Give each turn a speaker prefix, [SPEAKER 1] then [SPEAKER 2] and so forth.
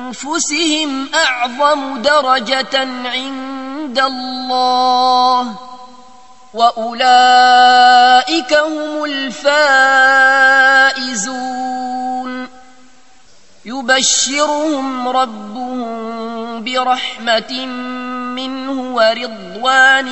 [SPEAKER 1] أنفسهم أعظم درجة عند الله وأولئك هم الفائزون يبشرهم ربهم برحمة منه ورضوان